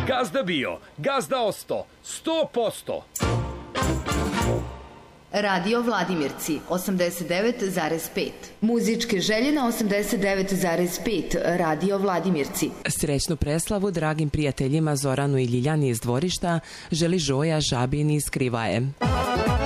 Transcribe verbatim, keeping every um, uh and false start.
Gazda bio, gazda osto, sto posto. Radio Vladimirci, osamdeset devet zarez pet. Muzičke želje na osamdeset devet zarez pet. Radio Vladimirci. Srećnu preslavu dragim prijateljima Zoranu i Ljiljani iz Dvorišta želi Žoja Žabin iz Krivaje.